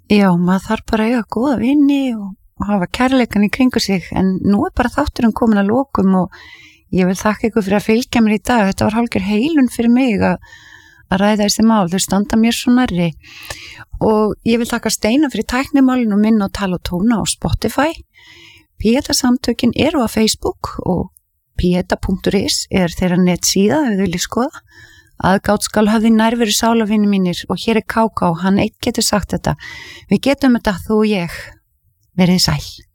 Já, maður þarf bara að eiga góða vini og hafa kærleikan í kringu sig, en nú bara þátturinn komin að lokum og ég vil þakka ykkur fyrir að fylgja mér í dag. Þetta var hálfgerð heilun fyrir mig að ræða þessi mál, þau standa mér svo nærri og ég vil þakka Steina fyrir tæknimálin og minna á Tala og tóna á Spotify. Pieta-samtökin eru á Facebook og pieta.is þeirra netsíða ef þið viljið skoða. Aðgát skal höfði nærveru sálarvinir mínir og hér Káká, hann einn getur sagt þetta. Við getum þetta, þú og ég. Verið sæl.